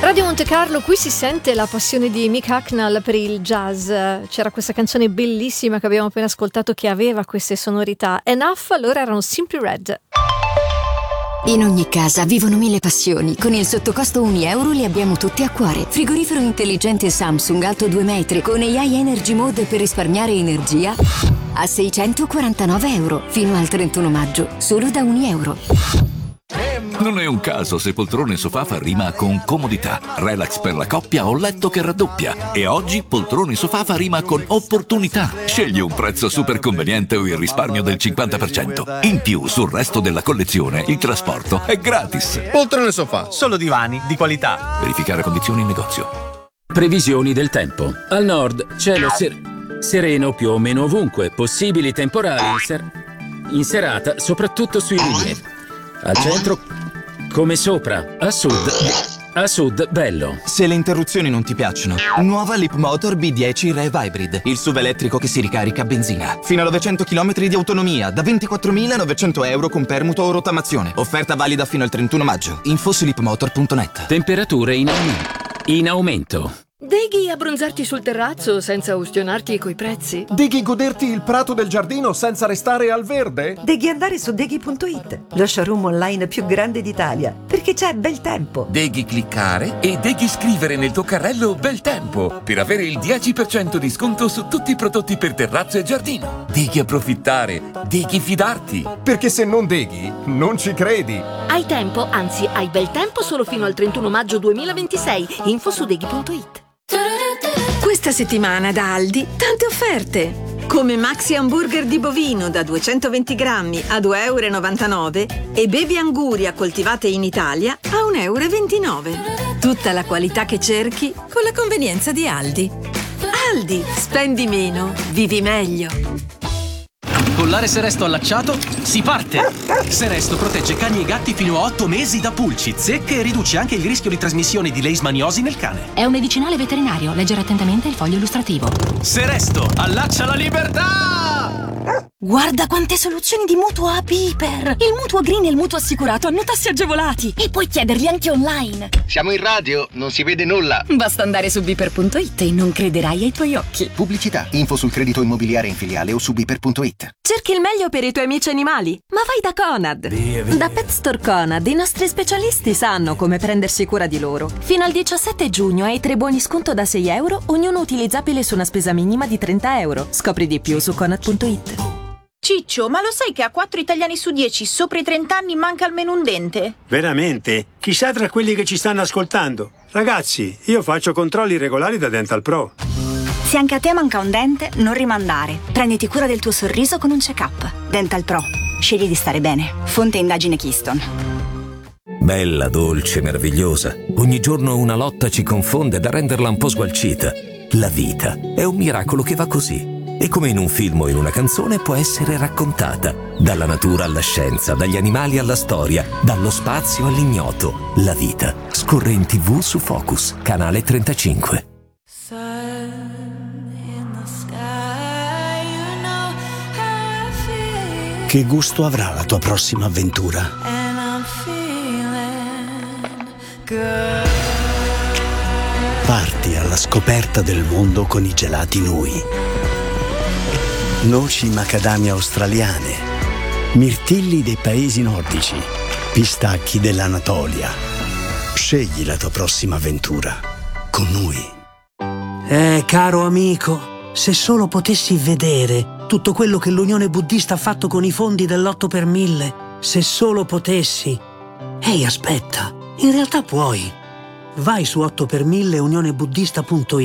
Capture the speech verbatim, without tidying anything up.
Radio Monte Carlo, qui si sente la passione di Mick Hucknall per il jazz. C'era questa canzone bellissima che abbiamo appena ascoltato che aveva queste sonorità. Enough, allora erano Simply Red. In ogni casa vivono mille passioni. Con il sottocosto un euro li abbiamo tutti a cuore. Frigorifero intelligente Samsung alto due metri con A I Energy Mode per risparmiare energia a seicentoquarantanove euro fino al trentuno maggio, solo da un euro. Non è un caso se poltrone sofà fa rima con comodità, relax per la coppia o letto che raddoppia. E oggi poltrone sofà fa rima con opportunità. Scegli un prezzo super conveniente o il risparmio del cinquanta per cento. In più, sul resto della collezione, il trasporto è gratis. Poltrone sofà, solo divani di qualità. Verificare condizioni in negozio. Previsioni del tempo. Al nord, cielo ser- sereno più o meno ovunque. Possibili temporali in, ser- in serata, soprattutto sui rilievi. Al centro, come sopra. A sud, a sud, bello. Se le interruzioni non ti piacciono, nuova Leapmotor B dieci Rev Hybrid, il S U V elettrico che si ricarica a benzina. Fino a novecento chilometri di autonomia, da ventiquattromilanovecento euro con permuto o rottamazione. Offerta valida fino al trentuno maggio. Info su leapmotor punto net. Temperature in aumento. In aumento. Deghi abbronzarti sul terrazzo senza ustionarti coi prezzi? Deghi goderti il prato del giardino senza restare al verde? Deghi andare su deghi punto it, lo showroom online più grande d'Italia, perché c'è bel tempo. Deghi cliccare e Deghi scrivere nel tuo carrello bel tempo per avere il dieci per cento di sconto su tutti i prodotti per terrazzo e giardino. Deghi approfittare, Deghi fidarti. Perché se non Deghi, non ci credi. Hai tempo, anzi hai bel tempo solo fino al trentuno maggio duemilaventisei. Info su Deghi punto it. Questa settimana da Aldi tante offerte, come Maxi Hamburger di bovino da duecentoventi grammi a due euro e novantanove e Baby Anguria coltivate in Italia a un euro e ventinove. Tutta la qualità che cerchi con la convenienza di Aldi. Aldi, spendi meno, vivi meglio. Collare Seresto allacciato, si parte! Seresto protegge cani e gatti fino a otto mesi da pulci, zecche e riduce anche il rischio di trasmissione di leishmaniosi nel cane. È un medicinale veterinario, leggere attentamente il foglio illustrativo. Seresto, allaccia la libertà! Guarda quante soluzioni di mutuo a Piper! Il mutuo green e il mutuo assicurato hanno tassi agevolati e puoi chiederli anche online. Siamo in radio, non si vede nulla. Basta andare su Biper punto it e non crederai ai tuoi occhi. Pubblicità, info sul credito immobiliare in filiale o su Biper punto it. Cerchi il meglio per i tuoi amici animali? Ma vai da Conad! Via, via. Da Pet Store Conad i nostri specialisti sanno come prendersi cura di loro. Fino al diciassette giugno hai tre buoni sconto da sei euro, ognuno utilizzabile su una spesa minima di trenta euro. Scopri di più su Conad punto it. Ciccio, ma lo sai che a quattro italiani su dieci sopra i trenta anni manca almeno un dente? Veramente? Chissà tra quelli che ci stanno ascoltando. Ragazzi, io faccio controlli regolari da Dental Pro. Se anche a te manca un dente, non rimandare. Prenditi cura del tuo sorriso con un check-up. Dental Pro. Scegli di stare bene. Fonte indagine Keystone. Bella, dolce, meravigliosa. Ogni giorno una lotta ci confonde da renderla un po' sgualcita. La vita è un miracolo che va così. E come in un film o in una canzone può essere raccontata. Dalla natura alla scienza, dagli animali alla storia, dallo spazio all'ignoto. La vita scorre in tivù su Focus, canale trentacinque. Che gusto avrà la tua prossima avventura? Parti alla scoperta del mondo con i gelati Nui. Noci macadamia australiane, mirtilli dei paesi nordici, pistacchi dell'Anatolia. Scegli la tua prossima avventura con Nui. Eh, caro amico, se solo potessi vedere tutto quello che l'Unione Buddista ha fatto con i fondi dell'otto per mille, se solo potessi. Ehi, aspetta, in realtà puoi. Vai su otto per mille unione buddista punto it